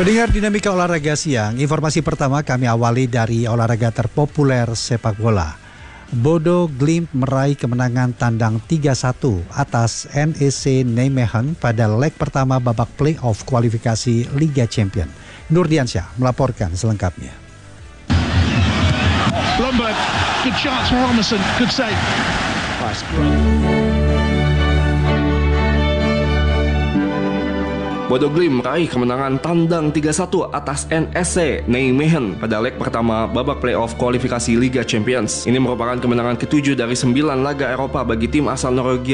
Pendengar Dinamika Olahraga Siang, informasi pertama kami awali dari olahraga terpopuler sepak bola. Bodo Glimt meraih kemenangan tandang 3-1 atas NEC Nijmegen pada leg pertama babak play-off kualifikasi Liga Champion. Nurdiansyah melaporkan selengkapnya. Lundberg, good chance for Helmerson, good save. Nice. Bodo Glimt meraih kemenangan tandang 3-1 atas NEC Nijmegen pada leg pertama babak playoff kualifikasi Liga Champions. Ini merupakan kemenangan ke-7 dari 9 laga Eropa bagi tim asal Norwegia